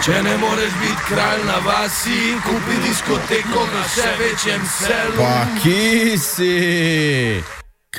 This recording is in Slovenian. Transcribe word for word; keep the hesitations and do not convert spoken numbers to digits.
Če ne moreš biti kralj na vasi, kupi diskoteko na še večjem selu. Pa ki si?